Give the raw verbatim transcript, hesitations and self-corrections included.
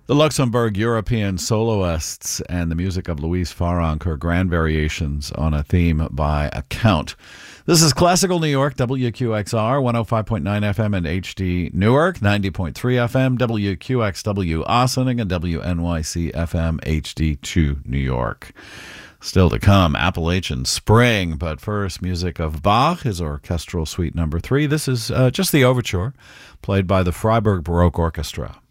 The Luxembourg European Soloists and the music of Louise Farrenc, her grand variations on a theme by a count. This is Classical New York, W Q X R, one oh five point nine F M and H D Newark, ninety point three F M, W Q X W Ossining, and W N Y C F M H D two New York. Still to come, Appalachian Spring, but first, music of Bach, his orchestral suite number three. This is uh, just the overture, played by the Freiburg Baroque Orchestra.